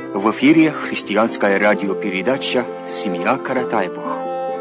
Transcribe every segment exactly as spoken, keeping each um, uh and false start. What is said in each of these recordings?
В эфире христианская радиопередача «Семья Каратаевых».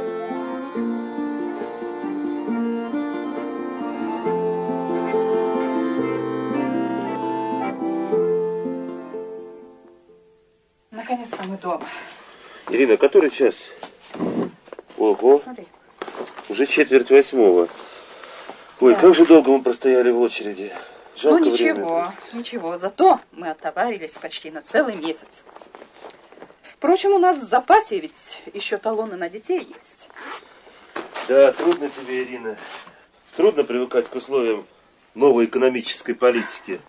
Наконец-то мы дома. Ирина, который час? Ого, Смотри. уже четверть восьмого. Ой, Да. как же долго мы простояли в очереди. Жалко Ну время ничего, тратить. ничего. Зато мы отоварились почти на целый месяц. Впрочем, у нас в запасе ведь еще талоны на детей есть. Да, трудно тебе, Ирина. Трудно привыкать к условиям новой экономической политики.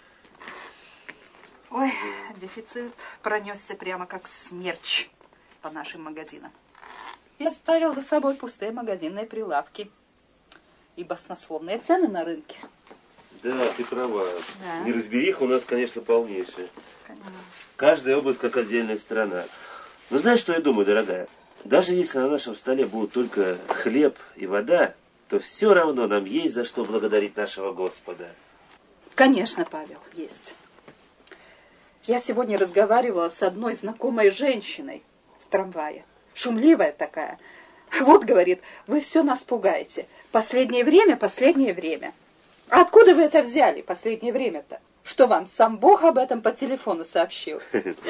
Ой, дефицит пронесся прямо как смерч по нашим магазинам. И оставил за собой пустые магазинные прилавки и баснословные цены на рынке. Да, ты права. Да. Неразбериха у нас, конечно, полнейшая. Конечно. Каждая область как отдельная страна. Но знаешь, что я думаю, дорогая? Даже если на нашем столе будут только хлеб и вода, то все равно нам есть за что благодарить нашего Господа. Конечно, Павел, есть. Я сегодня разговаривала с одной знакомой женщиной в трамвае. Шумливая такая. Вот, говорит, вы все нас пугаете. Последнее время, последнее время. А откуда вы это взяли, последнее время-то? Что вам, сам Бог об этом по телефону сообщил?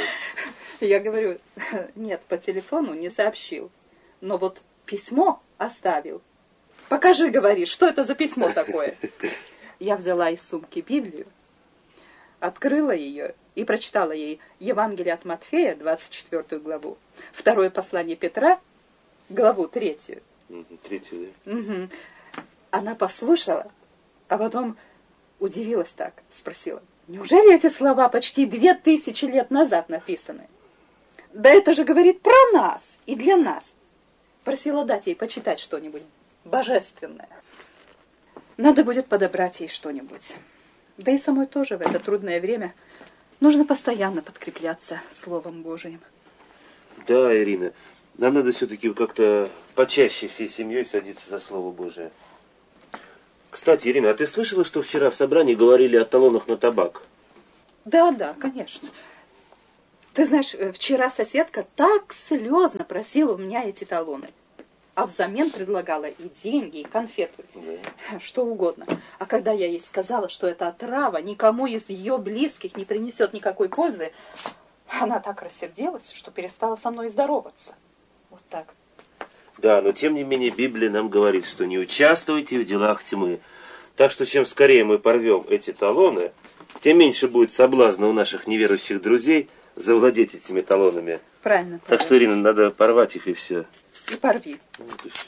Я говорю, нет, по телефону не сообщил. Но вот письмо оставил. Покажи, говорит, что это за письмо такое? Я взяла из сумки Библию, открыла ее и прочитала ей Евангелие от Матфея, двадцать четвёртую главу, второе послание Петра, главу третью. Третью, да? Угу. Она послушала, а потом удивилась так, спросила, неужели эти слова почти две тысячи лет назад написаны? Да это же говорит про нас и для нас. Просила дать ей почитать что-нибудь божественное. Надо будет подобрать ей что-нибудь. Да и самой тоже в это трудное время нужно постоянно подкрепляться Словом Божиим. Да, Ирина, нам надо все-таки как-то почаще всей семьей садиться за Слово Божие. Кстати, Ирина, а ты слышала, что вчера в собрании говорили о талонах на табак? Да, да, конечно. Ты знаешь, вчера соседка так слезно просила у меня эти талоны. А взамен предлагала и деньги, и конфеты, да. Что угодно. А когда я ей сказала, что эта отрава никому из ее близких не принесет никакой пользы, она так рассердилась, что перестала со мной здороваться. Вот так. Да, но тем не менее Библия нам говорит, что не участвуйте в делах тьмы. Так что чем скорее мы порвем эти талоны, тем меньше будет соблазна у наших неверующих друзей завладеть этими талонами. Правильно. Так что, Ирина, надо порвать их и все. И порви. Вот и все.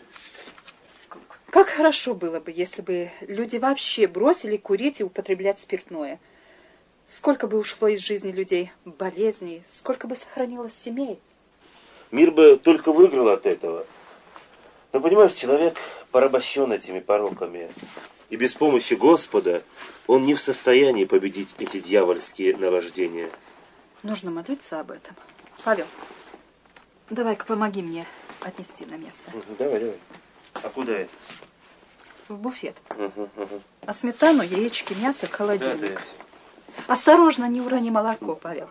Как хорошо было бы, если бы люди вообще бросили курить и употреблять спиртное. Сколько бы ушло из жизни людей болезней, сколько бы сохранилось семей. Мир бы только выиграл от этого. Но, понимаешь, человек порабощен этими пороками. И без помощи Господа он не в состоянии победить эти дьявольские наваждения. Нужно молиться об этом. Павел, давай-ка помоги мне отнести на место. Угу, давай, давай. А куда это? В буфет. Угу, угу. А сметану, яички, мясо в холодильник. Да, да. Осторожно, не урони молоко, Павел.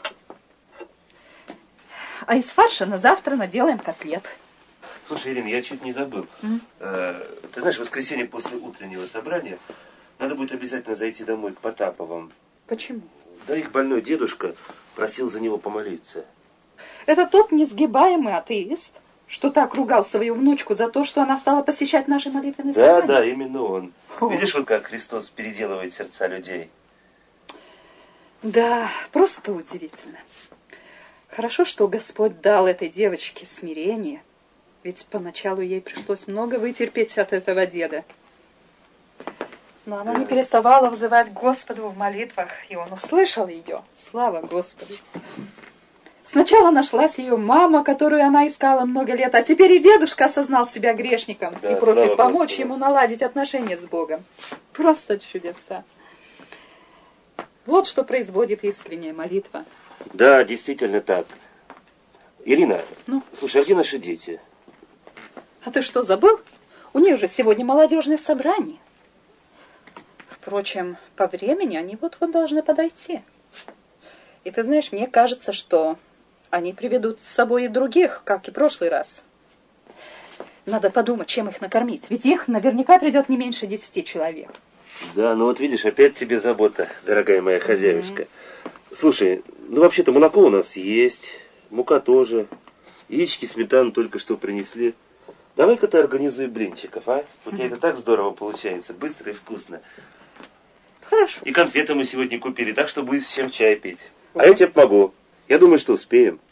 А из фарша на завтра наделаем котлет. Слушай, Ирина, я чуть не забыл. Mm. Э, ты знаешь, в воскресенье после утреннего собрания надо будет обязательно зайти домой к Потаповым. Почему? Да их больной дедушка просил за него помолиться. Это тот несгибаемый атеист, что так ругал свою внучку за то, что она стала посещать наши молитвенные Да, собрания? да, именно он. О. Видишь, вот как Христос переделывает сердца людей. Да, просто удивительно. Хорошо, что Господь дал этой девочке смирение, ведь поначалу ей пришлось много вытерпеть от этого деда. Но она не переставала взывать Господу в молитвах, и он услышал ее. Слава Господу! Сначала нашлась ее мама, которую она искала много лет, а теперь и дедушка осознал себя грешником, да, и просит помочь Господу ему наладить отношения с Богом. Просто чудеса. Вот что производит искренняя молитва. Да, действительно так. Ирина, ну? Слушай, а где наши дети? А ты что, забыл? У них же сегодня молодежное собрание. Впрочем, по времени они вот-вот должны подойти. И ты знаешь, мне кажется, что они приведут с собой и других, как и в прошлый раз. Надо подумать, чем их накормить. Ведь их наверняка придет не меньше десяти человек. Да, ну вот видишь, опять тебе забота, дорогая моя хозяюшка. Mm-hmm. Слушай, ну вообще-то молоко у нас есть, мука тоже, яички, сметану только что принесли. Давай-ка ты организуй блинчиков, а? У тебя mm-hmm. это так здорово получается, быстро и вкусно. Хорошо. И конфеты мы сегодня купили, так что будет с чем чай пить. Mm-hmm. А я тебе помогу. Я думаю, что успеем.